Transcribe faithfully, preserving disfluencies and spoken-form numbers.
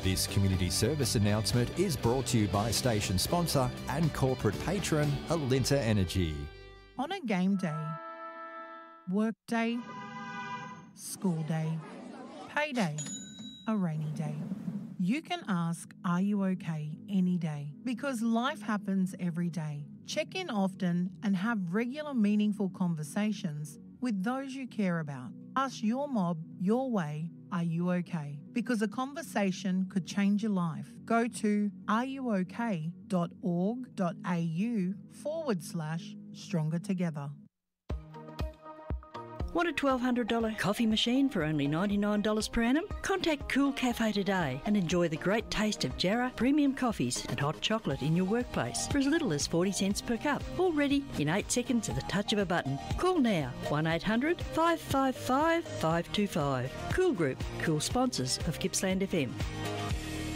This community service announcement is brought to you by station sponsor and corporate patron Alinta Energy. On a game day, work day, school day, payday, a rainy day, you can ask, are you okay, any day, because life happens every day. Check in often and have regular meaningful conversations with those you care about. Ask your mob your way, are you okay? Because a conversation could change your life. Go to areyouok.org.au forward slash stronger together. Want a twelve hundred dollars coffee machine for only ninety-nine dollars per annum? Contact Cool Cafe today and enjoy the great taste of Jarrah premium coffees and hot chocolate in your workplace for as little as forty cents per cup. All ready in eight seconds at the touch of a button. Call now, one eight hundred five five five five two five. Cool Group, cool sponsors of Gippsland F M.